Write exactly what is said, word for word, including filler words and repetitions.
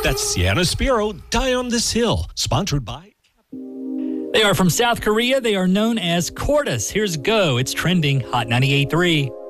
That's Sienna Spiro, Die on This Hill, sponsored by... They are from South Korea. They are known as Cordis. Here's Go. It's trending Hot ninety-eight point three.